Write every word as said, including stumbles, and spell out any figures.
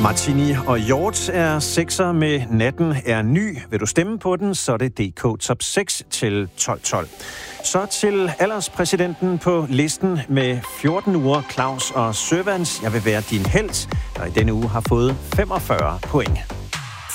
Martini og Hjort er sekser med Natten er ny. Vil du stemme på den, så er det D K Top seks til tolv tolv. Så til alderspræsidenten på listen med fjorten uger, Claus og Sørvans. Jeg vil være din helt, der i denne uge har fået femogfyrre point.